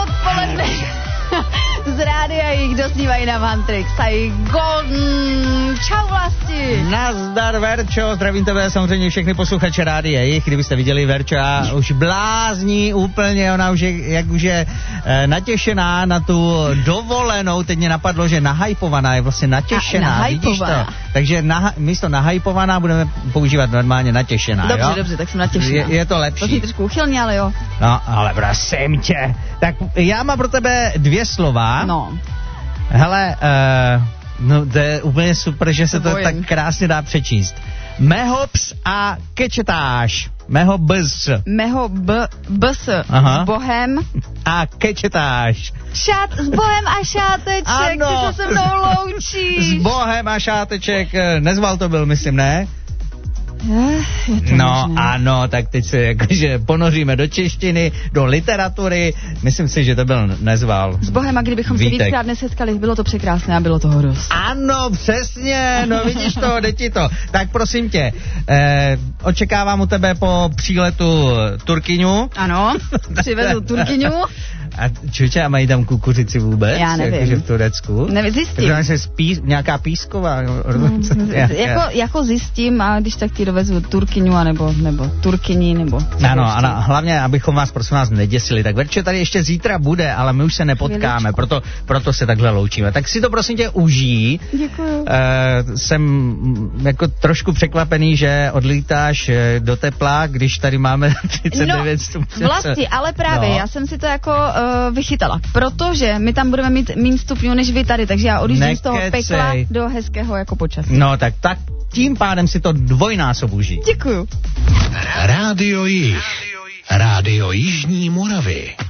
odpoledne. Z rádia jich dosnívají na Vantrix. A Golden. Čau Vlasti. Nazdar Verčo, zdravím tebe, samozřejmě všechny posluchače rádia jich. Kdybyste viděli Verča, už blázní úplně, ona už je natěšená na tu dovolenou. Teď mě napadlo, že nahypovaná je vlastně natěšená. Vidíš to? Takže místo nahypovaná budeme používat normálně natěšená. Dobře, jo? dobře, tak jsem natěšená. Je to lepší. To je trošku uchylně, ale jo. No, ale prosím tě. Tak já mám pro tebe 2 slova. No. Hele, no to je úplně super, že se to tak krásně dá přečíst. Mehops a kečetáš. Mehobs. Bs. Aha. S Bohem. A kečetáš. S Bohem a šáteček. Ano. Ty se se mnou loučíš. S Bohem a šáteček. Nezval to byl, myslím, ne? No možné. Ano, tak teď se jakože ponoříme do češtiny, do literatury. Myslím si, že to byl Nezval. S Bohem, a kdybychom Vítek. se víckrát nesetkali, bylo to překrásné a bylo toho dost. Ano, přesně, no vidíš to, jde ti to. Tak prosím tě, očekávám u tebe po příletu Turkyňu. Ano, přivezu Turkyňu. A čuče, a mají tam kukuřici vůbec? Já nevím. Jakože v Turecku? Nevím, zjistím. Takže nějaká písková. Jako zjistím, a když tak ti dovezu Turkyňu, nebo Turkyni, nebo... Ano, hlavně, abychom vás, prosím vás, neděsili. Tak Verče tady ještě zítra bude, ale my už se nepotkáme, proto se takhle loučíme. Tak si to prosím tě užij. Děkuju. Jsem jako trošku překvapený, že odlítáš do tepla, když tady máme 39 stupňů. Vlasti, ale právě, já jsem si to jako vychytala, protože my tam budeme mít méně stupňů než vy tady, takže já odjíždím z toho pekla do hezkého jako počasí. No tak tím pádem si to dvojnásob užij. Děkuju. Rádio Jih. Rádio Jižní Moravy.